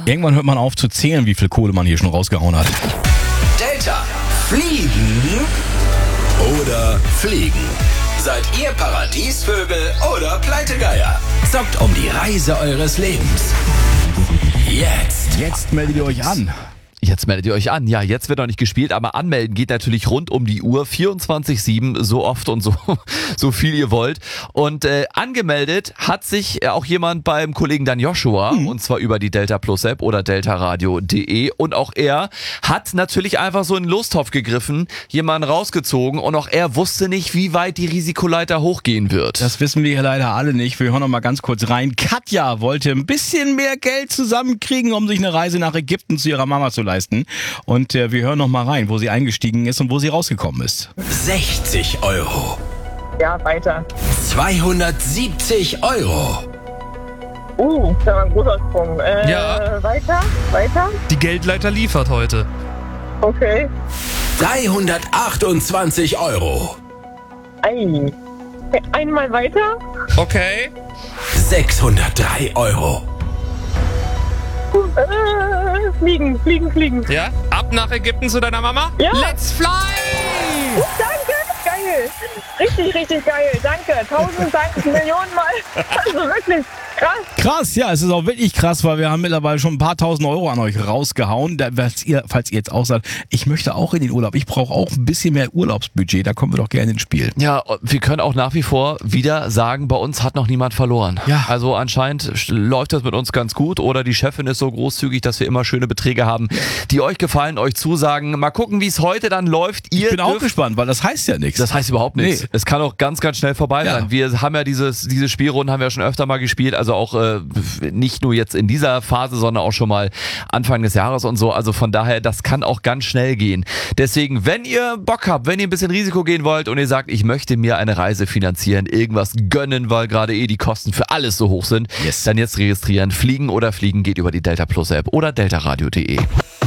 Irgendwann hört man auf zu zählen, wie viel Kohle man hier schon rausgehauen hat. Delta, fliegen oder fliegen? Seid ihr Paradiesvögel oder Pleitegeier? Zockt um die Reise eures Lebens. Jetzt meldet ihr euch an. Jetzt meldet ihr euch an. Ja, jetzt wird noch nicht gespielt, aber anmelden geht natürlich rund um die Uhr, 24/7, so oft und so viel ihr wollt. Und angemeldet hat sich auch jemand beim Kollegen Dan Joshua, und zwar über die Delta Plus App oder deltaradio.de. Und auch er hat natürlich einfach so in den Lostopf gegriffen, jemanden rausgezogen, und auch er wusste nicht, wie weit die Risikoleiter hochgehen wird. Das wissen wir hier leider alle nicht. Wir hören noch mal ganz kurz rein. Katja wollte ein bisschen mehr Geld zusammenkriegen, um sich eine Reise nach Ägypten zu ihrer Mama zu leisten. Und wir hören noch mal rein, wo sie eingestiegen ist und wo sie rausgekommen ist. 60 Euro. Ja, weiter. 270 Euro. Das war ein großer Sprung. Ja. Weiter? Die Geldleiter liefert heute. Okay. 328 Euro. Ei. Einmal weiter? Okay. 603 Euro. Fliegen. Ja, ab nach Ägypten zu deiner Mama? Ja. Let's fly! Danke, geil. Richtig geil. Danke. 1000 Dank, Millionen Mal. Also wirklich krass. Krass, ja, es ist auch wirklich krass, weil wir haben mittlerweile schon ein paar tausend Euro an euch rausgehauen. Falls ihr jetzt auch sagt, ich möchte auch in den Urlaub, ich brauche auch ein bisschen mehr Urlaubsbudget, da kommen wir doch gerne ins Spiel. Ja, wir können auch nach wie vor wieder sagen, bei uns hat noch niemand verloren. Ja. Also anscheinend läuft das mit uns ganz gut, oder die Chefin ist so großzügig, dass wir immer schöne Beträge haben, die euch gefallen, euch zusagen. Mal gucken, wie es heute dann läuft. Ich bin auch gespannt, weil das heißt ja nichts. Das heißt überhaupt nichts. Nee. Es kann auch ganz schnell vorbei sein. Wir haben ja diese Spielrunden haben wir schon öfter mal gespielt, also auch nicht nur jetzt in dieser Phase, sondern auch schon mal Anfang des Jahres und so. Also von daher, das kann auch ganz schnell gehen. Deswegen, wenn ihr Bock habt, wenn ihr ein bisschen Risiko gehen wollt und ihr sagt, ich möchte mir eine Reise finanzieren, irgendwas gönnen, weil gerade die Kosten für alles so hoch sind, dann jetzt registrieren. Fliegen oder Fliegen geht über die Delta Plus App oder deltaradio.de.